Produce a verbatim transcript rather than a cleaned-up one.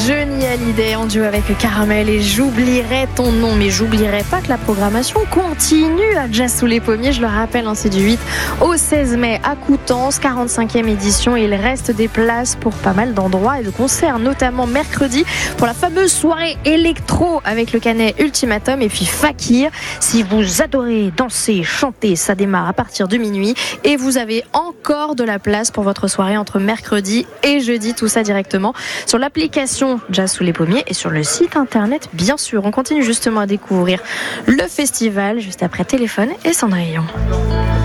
Johnny Hallyday en duo avec Caramel et J'oublierai ton nom. Mais j'oublierai pas que la programmation continue à Jazz sous les pommiers. Je le rappelle, hein, c'est du huit au seize mai à Coutances, quarante-cinquième édition. Et il reste des places pour pas mal d'endroits et de concerts, notamment mercredi pour la fameuse soirée électro avec le Canet Ultimatum et puis Fakir. Si vous adorez danser, chanter, ça démarre à partir de minuit et vous avez encore de la place pour votre soirée entre mercredi et jeudi. Tout ça directement sur l'application Jazz sous les pommiers et sur le site internet, bien sûr. On continue justement à découvrir le festival juste après Téléphone et Cendrillon.